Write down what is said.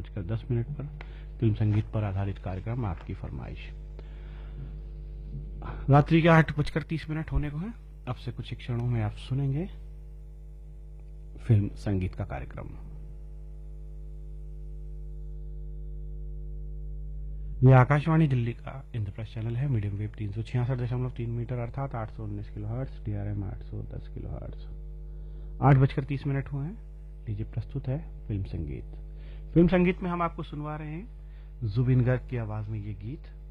8:10 पर फिल्म संगीत पर आधारित कार्यक्रम आपकी फरमाइश। रात्रि के 8:30 होने को है। अब से कुछ क्षणों में आप सुनेंगे फिल्म संगीत का कार्यक्रम। यह आकाशवाणी दिल्ली का इंद्रप्रस्थ चैनल है। मीडियम वेव 366.3 मीटर अर्थात 819 किलोहर्ट्ज, DRM 810 किलोहर्ट्ज। 8:30 हुए हैं। लीजिए प्रस्तुत है फिल्म संगीत। फिल्म संगीत में हम आपको सुनवा रहे हैं जुबिन गर्ग की आवाज में ये गीत।